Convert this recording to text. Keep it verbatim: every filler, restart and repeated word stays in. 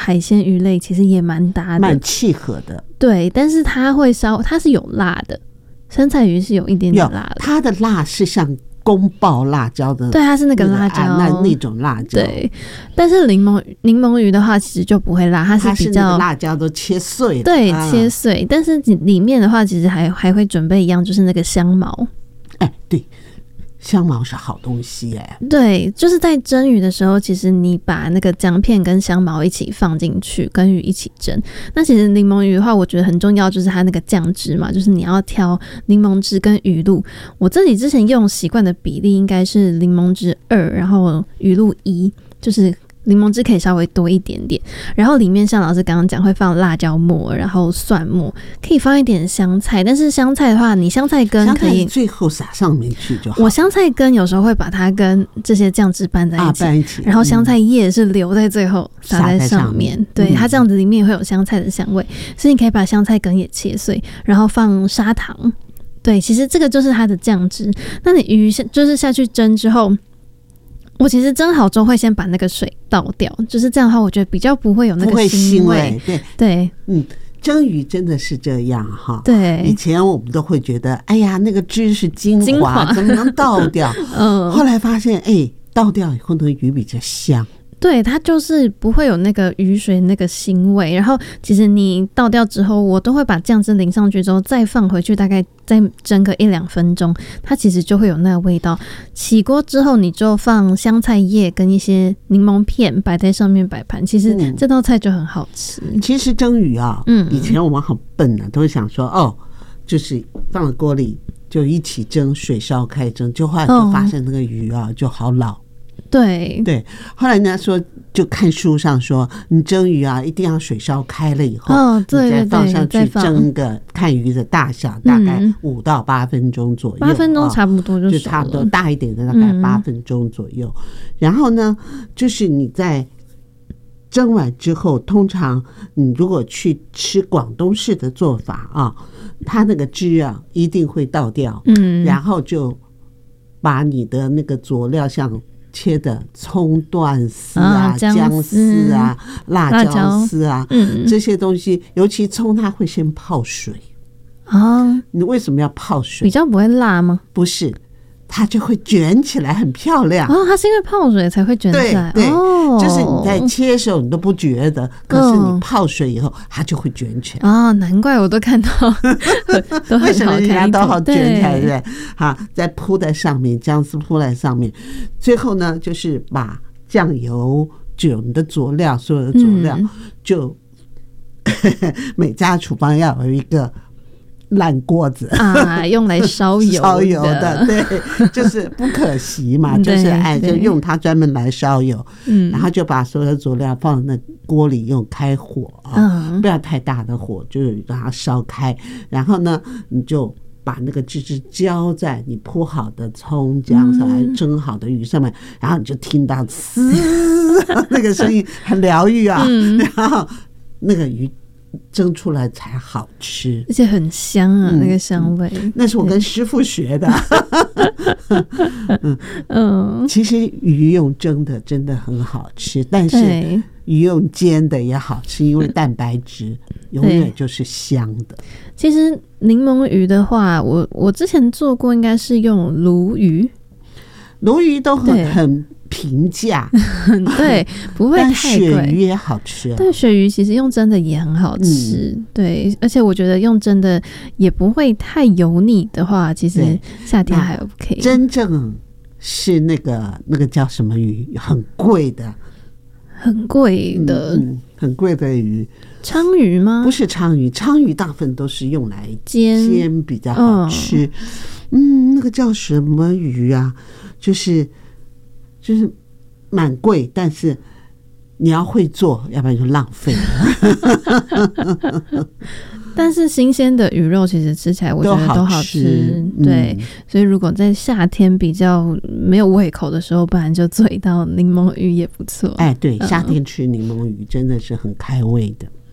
海鲜鱼类其实也蛮搭的， 蛮契合的。 对，但是它会稍它是有辣的，生菜鱼是有一点点辣的， 它的辣是像宫爆辣椒的， 对，它是那个辣椒， 那那种辣椒。 对，但是柠檬柠檬鱼的话，其实就不会辣，它是比较它是那个辣椒都切碎了， 对， 啊、 切碎。但是里面的话，其实还还会准备一样，就是那个香茅。 哎，对。香茅是好东西哎、欸， 对，就是在蒸鱼的时候，其实你把那个姜片跟香茅一起放进去，跟鱼一起蒸。那其实柠檬鱼的话，我觉得很重要，就是它那个酱汁嘛，就是你要挑柠檬汁跟鱼露。我自己之前用习惯的比例应该是柠檬汁二，然后鱼露一，就是柠檬汁可以稍微多一点点，然后里面像老师刚刚讲会放辣椒末，然后蒜末，可以放一点香菜，但是香菜的话，你香菜根可以最后撒上面去就好。 我香菜根有时候会把它跟这些酱汁拌在一起， 啊、拌一起， 然后香菜叶是留在最后撒在上面，对、嗯、它这样子里面也会有香菜的香味，所以你可以把香菜根也切碎，然后放砂糖。对，其实这个就是它的酱汁。那你鱼就是下去蒸之后。我其实蒸好之后会先把那个水倒掉，就是这样的话，我觉得比较不会有那个腥味。 对对， 嗯，蒸鱼真的是这样哈。 对， 以前我们都会觉得，哎呀，那个汁是精华， 精华怎么能倒掉？嗯，后来发现，哎，倒掉以后，那个鱼比较香。 对，它就是不会有那个鱼水那个腥味。然后其实你倒掉之后，我都会把酱汁淋上去之后再放回去，大概再蒸个一两分钟，它其实就会有那个味道。起锅之后，你就放香菜叶跟一些柠檬片摆在上面摆盘，其实这道菜就很好吃。 嗯、其实蒸鱼啊，嗯，以前我们很笨啊，都会想说哦，就是放了锅里就一起蒸，水烧开蒸，就后来就发现那个鱼啊、哦、就好老。 对对，后来人家说，就看书上说，你蒸鱼啊，一定要水烧开了以后，哦，对对对，你再放上去蒸个，看鱼的大小，大概五到八分钟左右， 八分钟差不多就熟了， 就差不多大一点的大概八分钟左右。嗯、然后呢，就是你在蒸完之后，通常你如果去吃广东式的做法啊，它那个汁啊一定会倒掉，嗯，然后就把你的那个佐料像。切的葱段丝啊、哦、姜丝啊、辣椒丝啊，嗯，这些东西，尤其葱它会先泡水啊、哦。你为什么要泡水？ 比较不会辣吗？ 不是，它就会卷起来，很漂亮。 哦，它是因为泡水才会卷起来。 对对、 哦， 就是你在切的时候你都不觉得，可是你泡水以后它就会卷起来。 哦，难怪我都看到，都为什么人家都好卷起来，对不对？好，再铺在上面，姜丝铺在上面，最后呢，就是把酱油、就你的佐料，所有的佐料，嗯、就每家厨房要有一个。烂锅子啊，用来烧油烧油的，对，就是不可惜嘛，就是哎，就用它专门来烧油，嗯，然后就把所有的佐料放在那锅里，用开火啊，嗯、不要太大的火，就是让它烧开，然后呢，你就把那个汁汁浇在你铺好的葱姜上来蒸好的鱼上面，嗯、然后你就听到嘶那个声音很疗愈啊，嗯、然后那个鱼。蒸出来才好吃， 而且很香啊、嗯，那个香味。 那是我跟师傅学的。嗯嗯，其实鱼用蒸的真的很好吃，但是鱼用煎的也好吃，因为蛋白质永远就是香的。 其实柠檬鱼的话，我我之前做过，应该是用鲈鱼， 鲈鱼都很很。平价对，不会太贵。 但鳕鱼也好吃、啊， 但鳕鱼其实用蒸的也很好吃、嗯，对，而且我觉得用蒸的也不会太油腻的话，其实夏天还 OK。 真正是那个那个叫什么鱼，很贵的， 很贵的， 嗯嗯、很贵的鱼， 鲳鱼吗？ 不是鲳鱼，鲳鱼大部分都是用来煎煎比较好吃。嗯, 嗯，那个叫什么鱼啊？就是。就是蛮贵，但是你要会做，要不然就浪费了。 但是新鲜的鱼肉其实吃起来我觉得都好吃，对、嗯，所以如果在夏天比较没有胃口的时候，不然就做一道柠檬鱼也不错。 哎，对，夏天吃柠檬鱼真的是很开胃的。